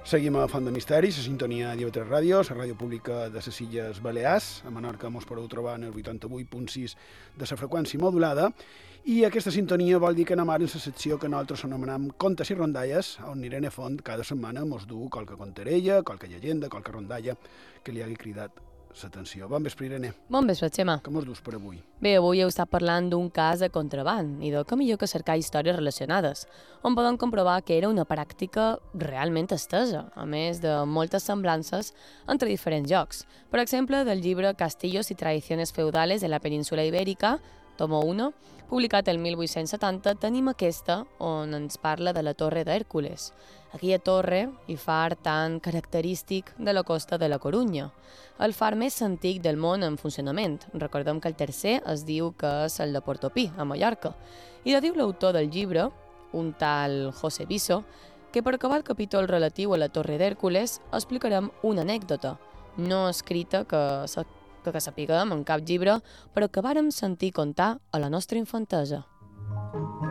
Seguim a Font de Misteris, a sintonia d'IV3 Ràdio, la ràdio pública de les Illes Balears. A Menorca mos podeu trobar en el 88.6 de la freqüència modulada. I aquesta sintonia vol dir que anem ara en la secció que nosaltres anomenem Contes i Rondalles, on Irene Font cada setmana mos du qualque contarella, qualque llegenda, qualque rondalla que li hagi cridat l'atenció. Bon vespre, Irene. Bon vespre, Xema. Què mos dus per avui? Bé, avui heu estat parlant d'un cas de contraban i de què millor que cercar històries relacionades, on podem comprovar que era una pràctica realment estesa, a més de moltes semblances entre diferents llocs. Per exemple, del llibre Castillos y tradiciones feudales de la península ibérica, tomo 1, publicat el 1870, tenim aquesta on ens parla de la Torre d'Hèrcules, aquella torre i far tan característic de la costa de la Corunya. El far més antic del món en funcionament. Recordem que el tercer es diu que és el de Portopí, a Mallorca. I diu l'autor del llibre, un tal José Viso, que per acabar el capítol relatiu a la Torre d'Hèrcules explicarem una anècdota, no escrita que sapiguem en cap llibre, però que vàrem sentir contar a la nostra infantesa.